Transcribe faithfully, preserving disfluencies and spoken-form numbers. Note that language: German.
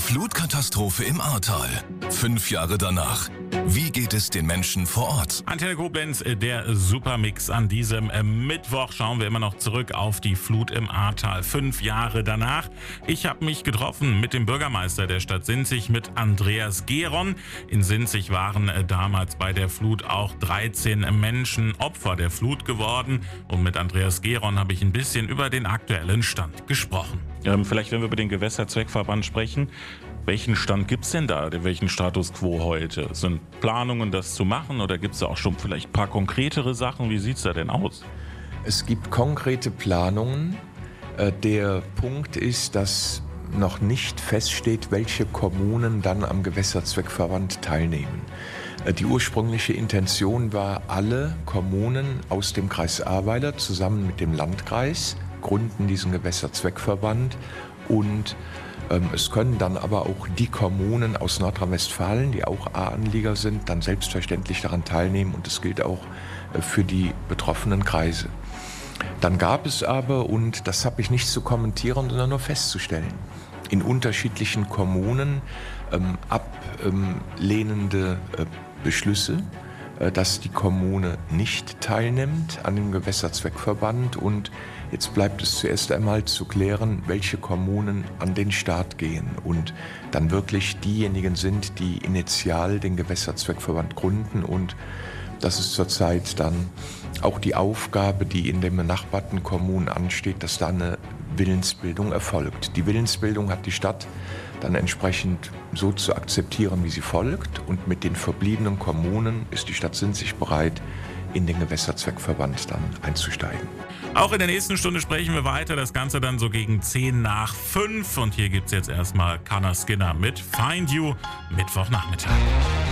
Flutkatastrophe im Ahrtal. Fünf Jahre danach. Wie geht es den Menschen vor Ort? Antenne Koblenz, der Supermix an diesem äh, Mittwoch. Schauen wir immer noch zurück auf die Flut im Ahrtal. Fünf Jahre danach. Ich habe mich getroffen mit dem Bürgermeister der Stadt Sinzig, mit Andreas Geron. In Sinzig waren äh, damals bei der Flut auch dreizehn Menschen Opfer der Flut geworden. Und mit Andreas Geron habe ich ein bisschen über den aktuellen Stand gesprochen. Ähm, vielleicht, wenn wir über den Gewässerzweckverband sprechen, welchen Stand gibt es denn da? Welchen Status quo heute? Sind Planungen, das zu machen, oder gibt es da auch schon vielleicht ein paar konkretere Sachen? Wie sieht es da denn aus? Es gibt konkrete Planungen. Der Punkt ist, dass noch nicht feststeht, welche Kommunen dann am Gewässerzweckverband teilnehmen. Die ursprüngliche Intention war, alle Kommunen aus dem Kreis Ahrweiler zusammen mit dem Landkreis gründen diesen Gewässerzweckverband, und ähm, es können dann aber auch die Kommunen aus Nordrhein-Westfalen, die auch A-Anlieger sind, dann selbstverständlich daran teilnehmen, und das gilt auch äh, für die betroffenen Kreise. Dann gab es aber, und das habe ich nicht zu kommentieren, sondern nur festzustellen, in unterschiedlichen Kommunen ähm, ablehnende äh, Beschlüsse, äh, dass die Kommune nicht teilnimmt an dem Gewässerzweckverband, und jetzt bleibt es zuerst einmal zu klären, welche Kommunen an den Start gehen und dann wirklich diejenigen sind, die initial den Gewässerzweckverband gründen. Und das ist zurzeit dann auch die Aufgabe, die in den benachbarten Kommunen ansteht, dass da eine Willensbildung erfolgt. Die Willensbildung hat die Stadt dann entsprechend so zu akzeptieren, wie sie folgt, und mit den verbliebenen Kommunen ist die Stadt Sinzig bereit, in den Gewässerzweckverband dann einzusteigen. Auch in der nächsten Stunde sprechen wir weiter, das Ganze dann so gegen zehn nach fünf. Und hier gibt es jetzt erstmal Kanna Skinner mit Find You, Mittwochnachmittag.